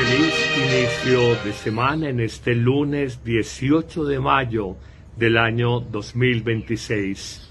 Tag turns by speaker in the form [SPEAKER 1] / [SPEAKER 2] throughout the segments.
[SPEAKER 1] feliz inicio de semana en este lunes 18 de mayo del año 2026.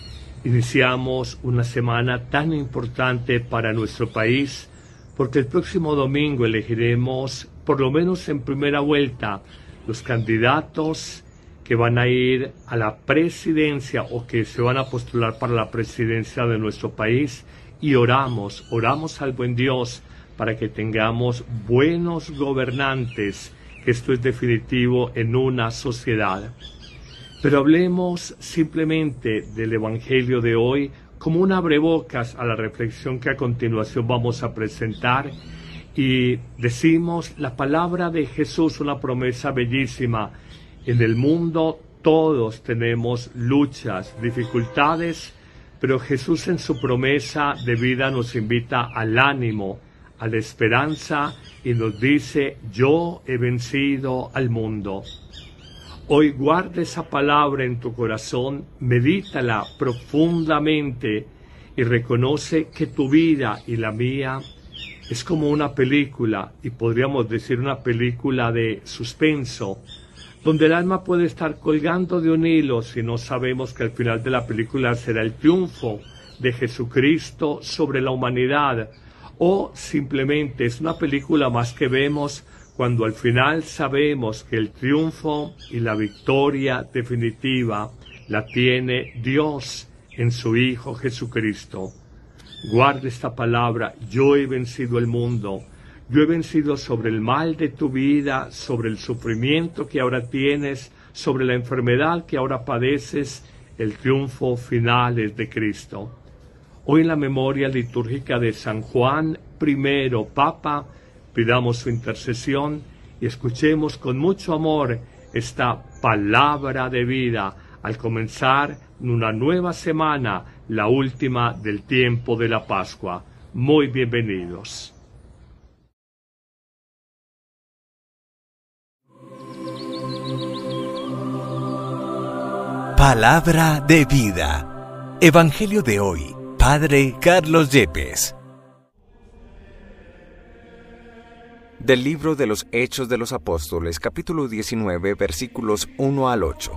[SPEAKER 1] Iniciamos una semana tan importante para nuestro país porque el próximo domingo elegiremos, por lo menos en primera vuelta, los candidatos que van a ir a la presidencia o que se van a postular para la presidencia de nuestro país, y oramos al buen Dios para que tengamos buenos gobernantes, que esto es definitivo en una sociedad. Pero hablemos simplemente del Evangelio de hoy como un abrebocas a la reflexión que a continuación vamos a presentar, y decimos la palabra de Jesús, una promesa bellísima. En el mundo todos tenemos luchas, dificultades, pero Jesús en su promesa de vida nos invita al ánimo, a la esperanza, y nos dice: yo he vencido al mundo. Hoy guarda esa palabra en tu corazón, medítala profundamente y reconoce que tu vida y la mía es como una película, y podríamos decir una película de suspenso, donde el alma puede estar colgando de un hilo si no sabemos que al final de la película será el triunfo de Jesucristo sobre la humanidad, o simplemente es una película más que vemos cuando al final sabemos que el triunfo y la victoria definitiva la tiene Dios en su Hijo Jesucristo. Guarda esta palabra: yo he vencido el mundo. Yo he vencido sobre el mal de tu vida, sobre el sufrimiento que ahora tienes, sobre la enfermedad que ahora padeces. El triunfo final es de Cristo. Hoy en la memoria litúrgica de San Juan I, Papa, pidamos su intercesión y escuchemos con mucho amor esta palabra de vida al comenzar una nueva semana, la última del tiempo de la Pascua. Muy bienvenidos.
[SPEAKER 2] Palabra de vida. Evangelio de hoy. Padre Carlos Yepes. Del libro de los Hechos de los Apóstoles, capítulo 19, versículos 1 al 8.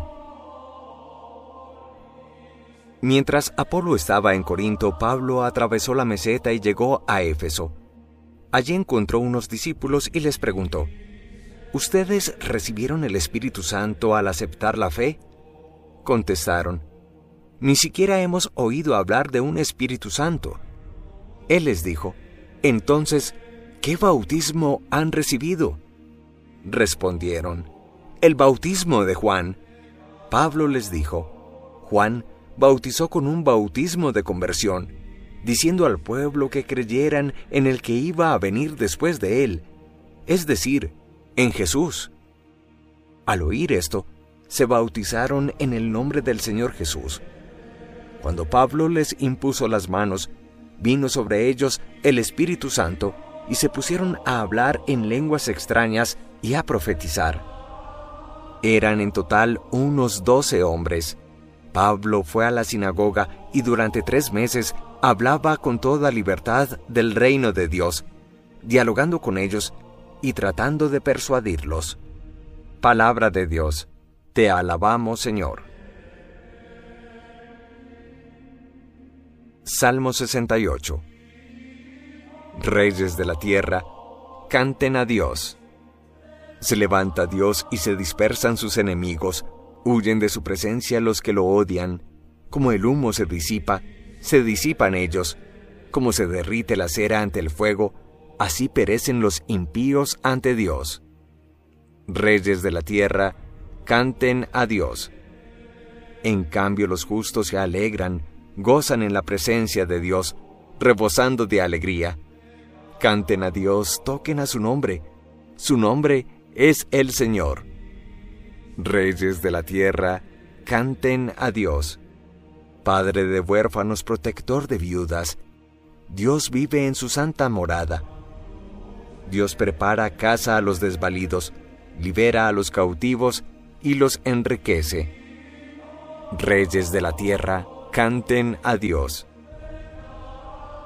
[SPEAKER 2] Mientras Apolo estaba en Corinto, Pablo atravesó la meseta y llegó a Éfeso. Allí encontró unos discípulos y les preguntó: ¿Ustedes recibieron el Espíritu Santo al aceptar la fe? Contestaron: ni siquiera hemos oído hablar de un Espíritu Santo. Él les dijo: entonces, ¿qué bautismo han recibido? Respondieron: el bautismo de Juan. Pablo les dijo: Juan bautizó con un bautismo de conversión, diciendo al pueblo que creyeran en el que iba a venir después de él, es decir, en Jesús. Al oír esto, se bautizaron en el nombre del Señor Jesús. Cuando Pablo les impuso las manos, vino sobre ellos el Espíritu Santo y se pusieron a hablar en lenguas extrañas y a profetizar. Eran en total unos 12 hombres. Pablo fue a la sinagoga y durante 3 meses hablaba con toda libertad del reino de Dios, dialogando con ellos y tratando de persuadirlos. Palabra de Dios. Te alabamos, Señor. Salmo 68. Reyes de la tierra, canten a Dios. Se levanta Dios y se dispersan sus enemigos, huyen de su presencia los que lo odian. Como el humo se disipan ellos. Como se derrite la cera ante el fuego, así perecen los impíos ante Dios. Reyes de la tierra, canten a Dios. En cambio los justos se alegran, gozan en la presencia de Dios, rebosando de alegría. Canten a Dios, toquen a su nombre es el Señor. Reyes de la tierra, canten a Dios. Padre de huérfanos, protector de viudas, Dios vive en su santa morada. Dios prepara casa a los desvalidos, libera a los cautivos y los enriquece. Reyes de la tierra, canten a Dios.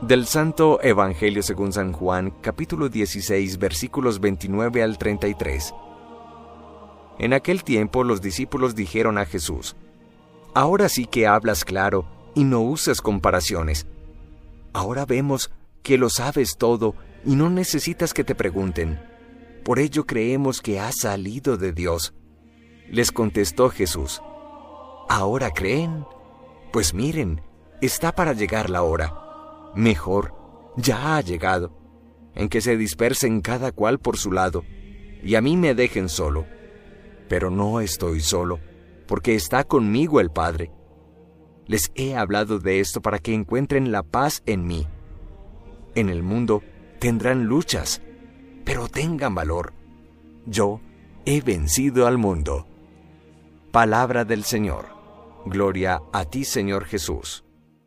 [SPEAKER 2] Del Santo Evangelio según San Juan, capítulo 16, versículos 29 al 33. En aquel tiempo los discípulos dijeron a Jesús: «Ahora sí que hablas claro y no usas comparaciones. Ahora vemos que lo sabes todo y no necesitas que te pregunten. Por ello creemos que has salido de Dios». Les contestó Jesús: «¿Ahora creen? Pues miren, está para llegar la hora. Mejor, ya ha llegado, en que se dispersen cada cual por su lado, y a mí me dejen solo. Pero no estoy solo, porque está conmigo el Padre. Les he hablado de esto para que encuentren la paz en mí. En el mundo tendrán luchas, pero tengan valor. Yo he vencido al mundo». Palabra del Señor. Gloria a ti, Señor Jesús.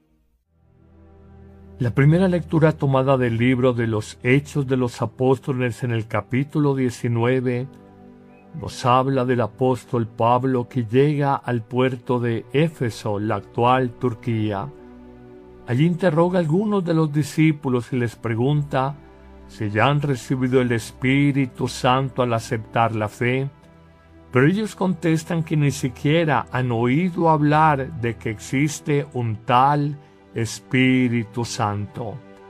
[SPEAKER 1] La primera lectura tomada del libro de los Hechos de los Apóstoles en el capítulo 19 nos habla del apóstol Pablo que llega al puerto de Éfeso, la actual Turquía. Allí interroga a algunos de los discípulos y les pregunta si ya han recibido el Espíritu Santo al aceptar la fe, pero ellos contestan que ni siquiera han oído hablar de que existe un tal Espíritu Santo.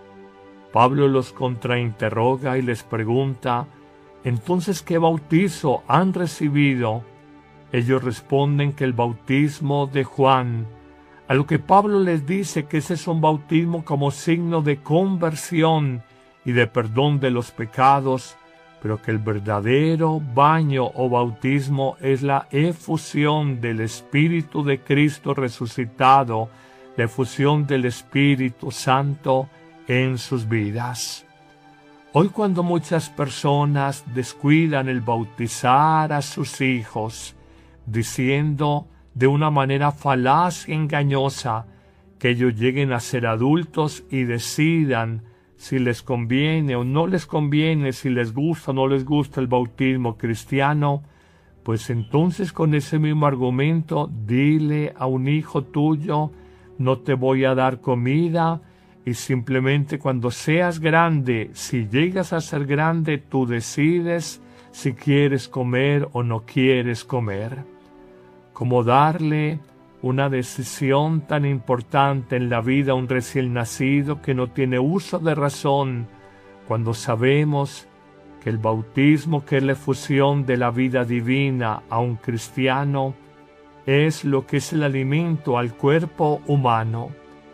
[SPEAKER 1] Pablo los contrainterroga y les pregunta: «Entonces, ¿qué bautizo han recibido?». Ellos responden que el bautismo de Juan, a lo que Pablo les dice que ese es un bautismo como signo de conversión y de perdón de los pecados, pero que el verdadero baño o bautismo es la efusión del Espíritu de Cristo resucitado, la efusión del Espíritu Santo en sus vidas. Hoy, cuando muchas personas descuidan el bautizar a sus hijos, diciendo de una manera falaz y engañosa que ellos lleguen a ser adultos y decidan si les conviene o no les conviene, si les gusta o no les gusta el bautismo cristiano, pues entonces con ese mismo argumento dile a un hijo tuyo: «No te voy a dar comida, y simplemente cuando seas grande, si llegas a ser grande, tú decides si quieres comer o no quieres comer». Como darle una decisión tan importante en la vida a un recién nacido que no tiene uso de razón, cuando sabemos que el bautismo, que es la efusión de la vida divina a un cristiano, es lo que es el alimento al cuerpo humano.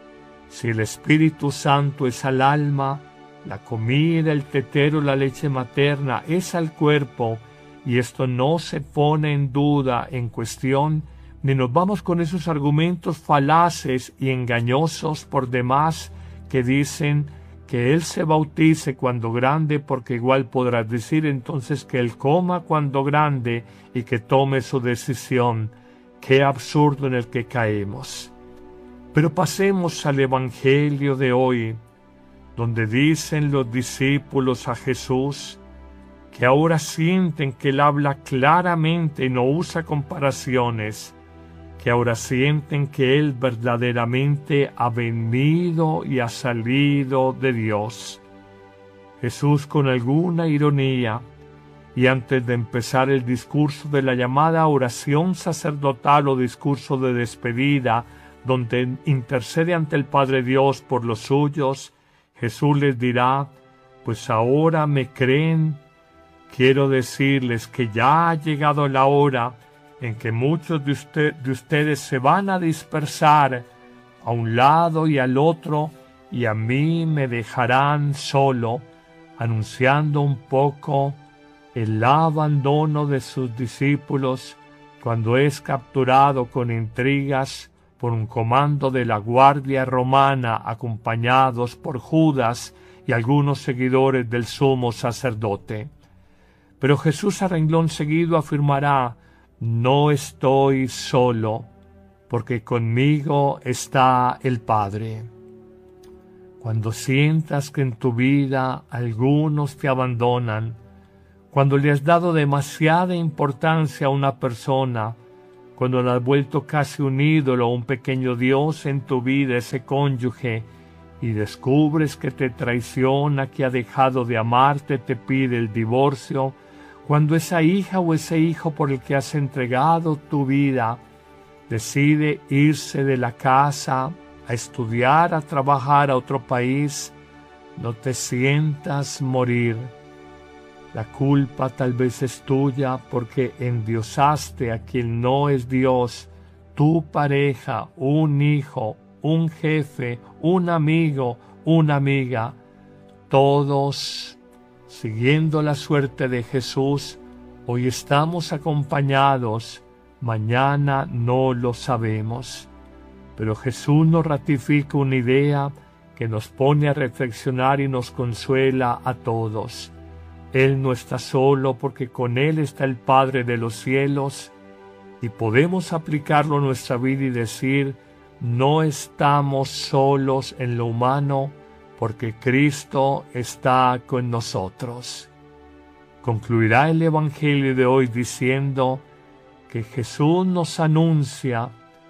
[SPEAKER 1] Si el Espíritu Santo es al alma, la comida, el tetero, la leche materna es al cuerpo, y esto no se pone en duda, en cuestión, ni nos vamos con esos argumentos falaces y engañosos por demás que dicen que él se bautice cuando grande, porque igual podrás decir entonces que él coma cuando grande y que tome su decisión. Qué absurdo en el que caemos. Pero pasemos al Evangelio de hoy, donde dicen los discípulos a Jesús que ahora sienten que él habla claramente y no usa comparaciones, que ahora sienten que él verdaderamente ha venido y ha salido de Dios. Jesús, con alguna ironía, y antes de empezar el discurso de la llamada oración sacerdotal o discurso de despedida, donde intercede ante el Padre Dios por los suyos, Jesús les dirá: «Pues ahora me creen. Quiero decirles que ya ha llegado la hora en que muchos de ustedes se van a dispersar a un lado y al otro, y a mí me dejarán solo», anunciando un poco el abandono de sus discípulos cuando es capturado con intrigas por un comando de la guardia romana, acompañados por Judas y algunos seguidores del sumo sacerdote. Pero Jesús a renglón seguido afirmará: «No estoy solo, porque conmigo está el Padre». Cuando sientas que en tu vida algunos te abandonan, cuando le has dado demasiada importancia a una persona, cuando la has vuelto casi un ídolo o un pequeño Dios en tu vida, ese cónyuge, y descubres que te traiciona, que ha dejado de amarte, te pide el divorcio, cuando esa hija o ese hijo por el que has entregado tu vida decide irse de la casa a estudiar, a trabajar a otro país, no te sientas morir. La culpa tal vez es tuya porque endiosaste a quien no es Dios, tu pareja, un hijo, un jefe, un amigo, una amiga, todos siguiendo la suerte de Jesús. Hoy estamos acompañados, mañana no lo sabemos. Pero Jesús nos ratifica una idea que nos pone a reflexionar y nos consuela a todos. Él no está solo porque con Él está el Padre de los cielos y podemos aplicarlo a nuestra vida y decir, no estamos solos en lo humano porque Cristo está con nosotros. Concluirá el Evangelio de hoy diciendo que Jesús nos anuncia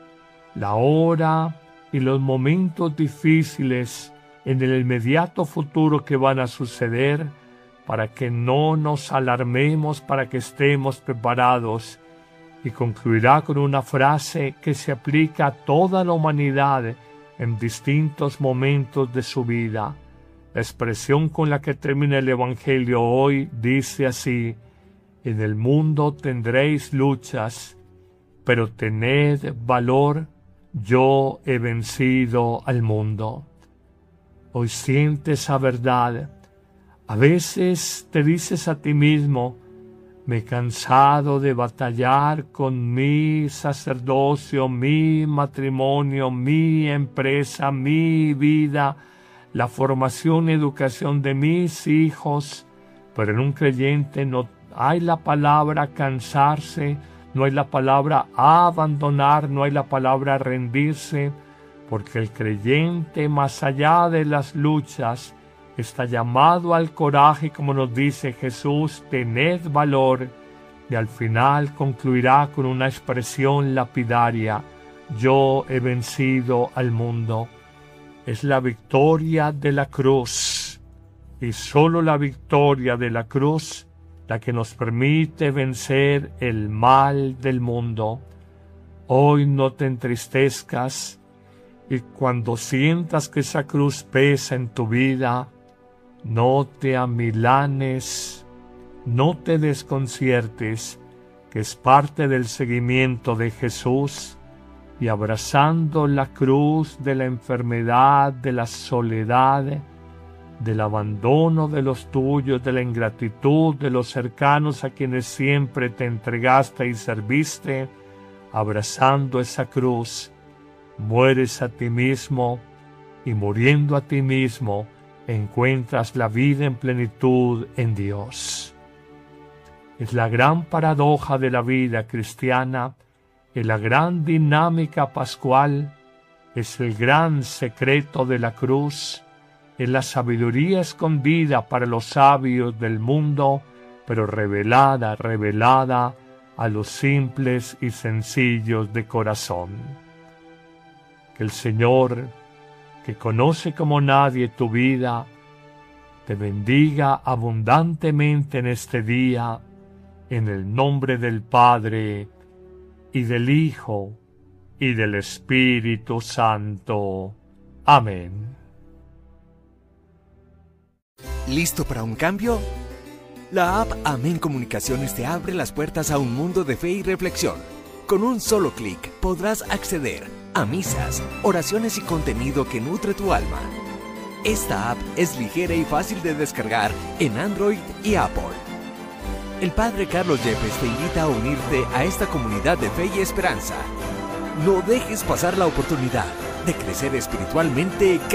[SPEAKER 1] la hora y los momentos difíciles en el inmediato futuro que van a suceder para que no nos alarmemos, para que estemos preparados. Y concluirá con una frase que se aplica a toda la humanidad en distintos momentos de su vida. La expresión con la que termina el Evangelio hoy dice así: en el mundo tendréis luchas, pero tened valor, yo he vencido al mundo. Hoy sientes esa verdad. A veces te dices a ti mismo, me he cansado de batallar con mi sacerdocio, mi matrimonio, mi empresa, mi vida, la formación y educación de mis hijos. Pero en un creyente no hay la palabra cansarse, no hay la palabra abandonar, no hay la palabra rendirse, porque el creyente, más allá de las luchas, está llamado al coraje, como nos dice Jesús, tened valor, y al final concluirá con una expresión lapidaria: yo he vencido al mundo. Es la victoria de la cruz, y solo la victoria de la cruz la que nos permite vencer el mal del mundo. Hoy no te entristezcas, y cuando sientas que esa cruz pesa en tu vida, no te amilanes, no te desconciertes, que es parte del seguimiento de Jesús, y abrazando la cruz de la enfermedad, de la soledad, del abandono de los tuyos, de la ingratitud de los cercanos a quienes siempre te entregaste y serviste, abrazando esa cruz, mueres a ti mismo, y muriendo a ti mismo, encuentras la vida en plenitud en Dios. Es la gran paradoja de la vida cristiana, y la gran dinámica pascual, es el gran secreto de la cruz, es la sabiduría escondida para los sabios del mundo, pero revelada a los simples y sencillos de corazón. Que el Señor, que conoce como nadie tu vida, te bendiga abundantemente en este día, en el nombre del Padre, y del Hijo, y del Espíritu Santo. Amén.
[SPEAKER 2] ¿Listo para un cambio? La app Amén Comunicaciones te abre las puertas a un mundo de fe y reflexión. Con un solo clic podrás acceder a misas, oraciones y contenido que nutre tu alma. Esta app es ligera y fácil de descargar en Android y Apple. El Padre Carlos Yepes te invita a unirte a esta comunidad de fe y esperanza. No dejes pasar la oportunidad de crecer espiritualmente